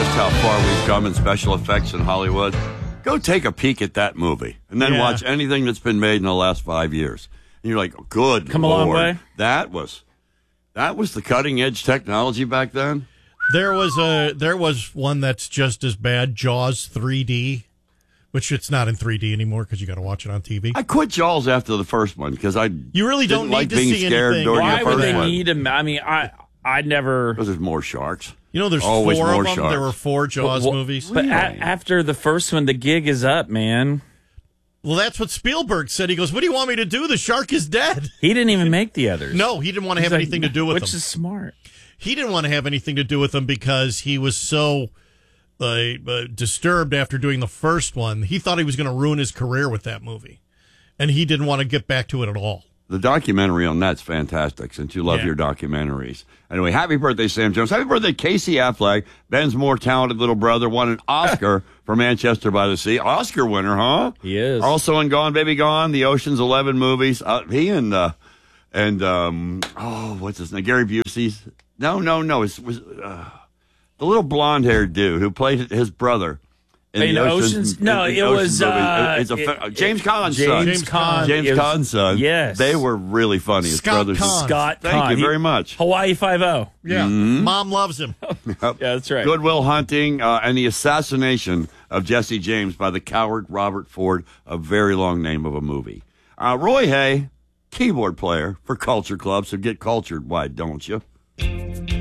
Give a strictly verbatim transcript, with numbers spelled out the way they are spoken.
just how far we've come in special effects in Hollywood? Go take a peek at that movie and then Yeah. watch anything that's been made in the last five years. And you're like, good Come a Lord. long way. That was that was the cutting edge technology back then. There was a there was one that's just as bad, Jaws three D, which it's not in three D anymore because you got to watch it on T V. I quit Jaws after the first one because I You really didn't don't like need to being see scared anything. during Why the would first they one. need him? I mean, I I never. Because there's more sharks. You know, there's Always four more of them. sharks. There were four Jaws Well, movies. But a- Really? after the first one, the gig is up, man. Well, that's what Spielberg said. He goes, "What do you want me to do? The shark is dead." He didn't even make the others. No, he didn't want to have He's like, anything to do with which them. is smart. He didn't want to have anything to do with them because he was so uh, uh, disturbed after doing the first one. He thought he was going to ruin his career with that movie, and he didn't want to get back to it at all. The documentary on that's fantastic, since you love Yeah. your documentaries. Anyway, happy birthday, Sam Jones. Happy birthday, Casey Affleck, Ben's more talented little brother, won an Oscar for Manchester by the Sea. Oscar winner, huh? He is. Also in Gone, Baby Gone, the Ocean's Eleven movies. Uh, he and, uh, and um, oh, what's his name? Gary Busey's. No, no, no. It was uh, the little blonde-haired dude who played his brother. In In the Oceans? Oceans, No, in the it Oceans was, movies. uh, it's a it- fa- James it- Caan's James son. James Caan. James It was- Caan's son. Yes. They were really funny. His Scott brothers. Caan. Scott Thank Caan. you He- very much. Hawaii Five-O. Yeah, Mm-hmm. Mom loves him. Yeah, that's right. Goodwill Hunting uh, and the assassination of Jesse James by the coward Robert Ford, a very long name of a movie. Uh, Roy Hay, keyboard player for Culture Club, so get cultured, why don't you?